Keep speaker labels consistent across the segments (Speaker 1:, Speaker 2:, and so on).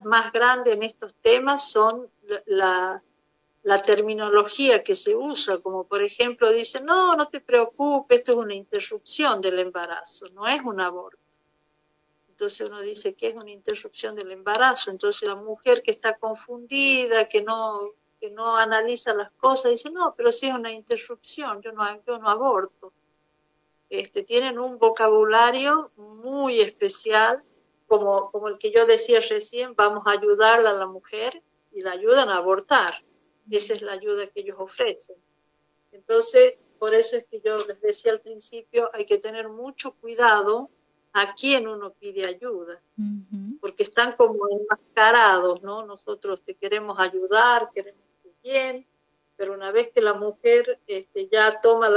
Speaker 1: más grande en estos temas son la terminología que se usa, como por ejemplo dicen, no te preocupes, esto es una interrupción del embarazo, no es un aborto. Entonces uno dice que es una interrupción del embarazo, entonces la mujer que está confundida, que no analiza las cosas, dice, no, pero sí es una interrupción, yo no aborto. Tienen un vocabulario muy especial, como el que yo decía recién, vamos a ayudarla a la mujer y la ayudan a abortar. Esa es la ayuda que ellos ofrecen. Entonces, por eso es que yo les decía al principio, hay que tener mucho cuidado a quién uno pide ayuda, porque están como enmascarados, ¿no? Nosotros te queremos ayudar, queremos tu bien, pero una vez que la mujer ya toma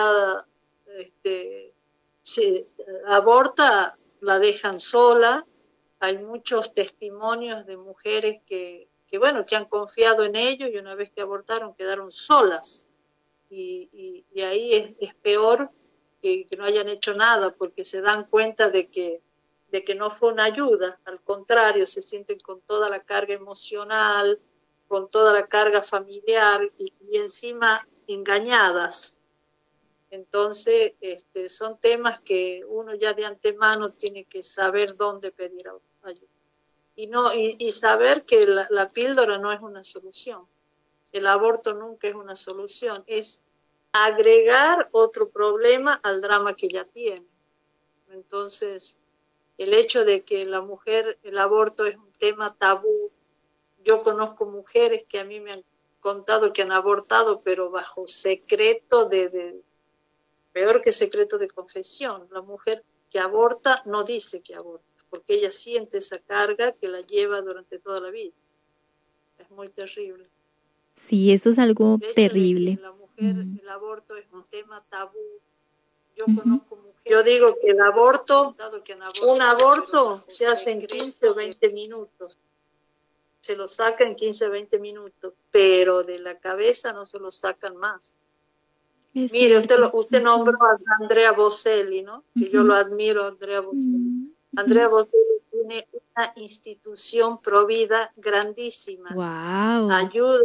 Speaker 1: se aborta, la dejan sola. Hay muchos testimonios de mujeres que han confiado en ellos y una vez que abortaron quedaron solas. Y ahí es peor que no hayan hecho nada, porque se dan cuenta de que no fue una ayuda, al contrario, se sienten con toda la carga emocional, con toda la carga familiar y encima engañadas. Entonces, son temas que uno ya de antemano tiene que saber dónde pedir ayuda. Y saber que la píldora no es una solución. El aborto nunca es una solución, es agregar otro problema al drama que ya tiene. Entonces, el hecho de que la mujer, el aborto es un tema tabú. Yo conozco mujeres que a mí me han contado que han abortado, pero bajo secreto peor que secreto de confesión. La mujer que aborta no dice que aborta, porque ella siente esa carga que la lleva durante toda la vida. Es muy terrible.
Speaker 2: Sí, esto es algo
Speaker 1: El hecho de que
Speaker 2: terrible.
Speaker 1: la mujer, el aborto es un tema tabú. Yo
Speaker 2: Ujú.
Speaker 1: conozco mujeres. Yo digo que el aborto, un aborto se hace en 15 o 20 minutos. Se lo saca en 15 o 20 minutos, pero de la cabeza no se lo sacan más.
Speaker 2: Es
Speaker 1: Mire,
Speaker 2: cierto.
Speaker 1: usted nombró a Andrea Bocelli, ¿no? Que yo lo
Speaker 2: Ujú,
Speaker 1: admiro, Andrea Bocelli.
Speaker 2: ujú,
Speaker 1: Andrea
Speaker 2: ujú.
Speaker 1: Bocelli tiene una institución provida grandísima.
Speaker 2: Wow.
Speaker 1: Ayuda.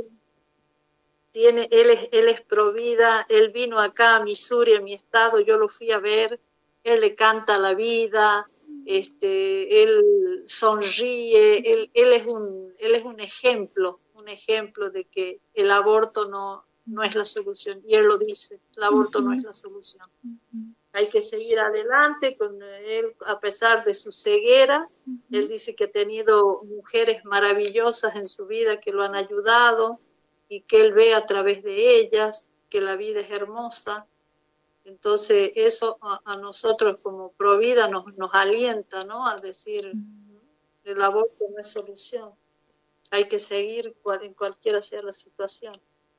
Speaker 1: Él es provida, él vino acá a Missouri, a mi estado, yo lo fui a ver, él le canta la vida, él sonríe, él es un ejemplo de que el aborto no es la solución, y él lo dice, el aborto no es
Speaker 2: Ujú,
Speaker 1: la solución.
Speaker 2: ujú,
Speaker 1: Hay que seguir adelante con él, a pesar de su ceguera. Él
Speaker 2: ujú.
Speaker 1: dice que ha tenido mujeres maravillosas en su vida que lo han ayudado y que él ve a través de ellas que la vida es hermosa. Entonces eso a nosotros como Provida nos alienta, ¿no? A decir, el aborto no es solución. Hay que seguir en cualquiera sea la situación.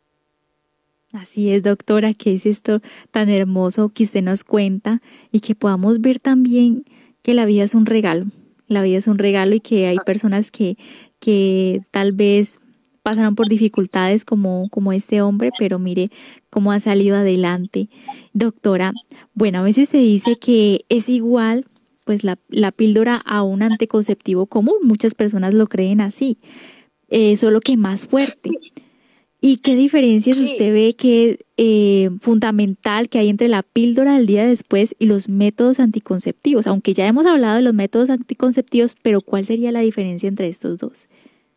Speaker 2: Así es, doctora, que es esto tan hermoso que usted nos cuenta y que podamos ver también que la vida es un regalo. La vida es un regalo y que hay personas que tal vez pasaron por dificultades como este hombre, pero mire cómo ha salido adelante. Doctora, bueno, a veces se dice que es igual pues la píldora a un anticonceptivo común. Muchas personas lo creen así, solo que más fuerte. ¿Y qué diferencias
Speaker 1: Sí,
Speaker 2: usted ve que es fundamental que hay entre la píldora del día después y los métodos anticonceptivos? Aunque ya hemos hablado de los métodos anticonceptivos, pero ¿cuál sería la diferencia entre estos dos?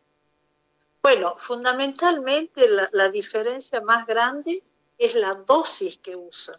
Speaker 1: bueno, fundamentalmente la diferencia más grande es la dosis que usan.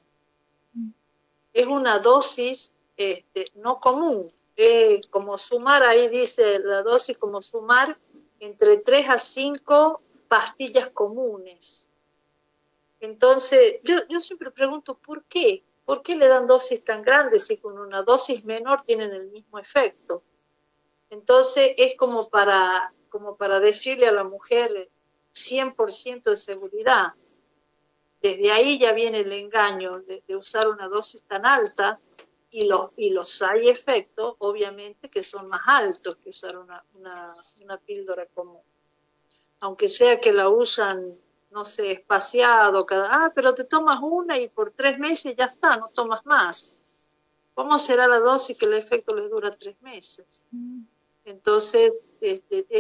Speaker 1: Es una dosis no común, como sumar, ahí dice la dosis como sumar entre 3 a 5 pastillas comunes. Entonces, yo siempre pregunto, ¿por qué? ¿Por qué le dan dosis tan grandes si con una dosis menor tienen el mismo efecto? Entonces, es como para decirle a la mujer 100% de seguridad. Desde ahí ya viene el engaño de usar una dosis tan alta y los side efectos, obviamente, que son más altos que usar una píldora común. Aunque sea que la usan, no sé, espaciado, pero te tomas una y por 3 meses ya está, no tomas más. ¿Cómo será la dosis que el efecto les dura 3 meses? Entonces,